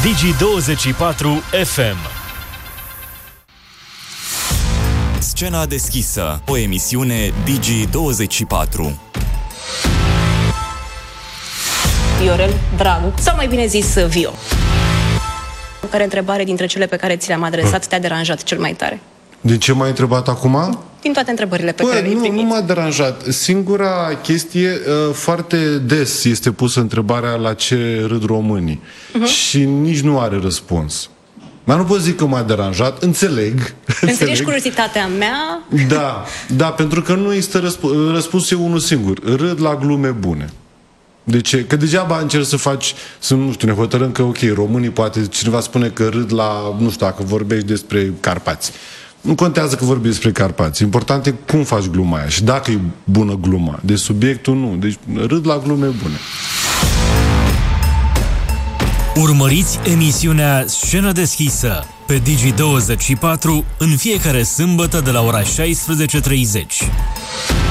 Digi24 FM. Scena deschisă, o emisiune Digi24. Viorel Dragu, sau mai bine zis Vio. Care întrebare dintre cele pe care ți le-am adresat te-a deranjat cel mai tare? Din ce m-ai întrebat acum? Din toate întrebările pe care le-ai primit. Nu m-a deranjat. Singura chestie, foarte des este pusă întrebarea la ce râd românii. Și nici nu are răspuns. Dar nu pot zic că m-a deranjat, înțeleg. Înțelegi curiozitatea mea? Da, pentru că nu există răspunsul e unul singur. Râd la glume bune. De ce? Că degeaba încerci să faci, nu știu, ne hotărâm că, ok, românii, poate cineva spune că râd la, nu știu, dacă vorbești despre Carpați. Nu contează că vorbești despre Carpați. Important e cum faci gluma aia și dacă e bună gluma. De subiectul nu. Deci râd la glume bune. Urmăriți emisiunea Scenă deschisă pe Digi24 în fiecare sâmbătă de la ora 16:30.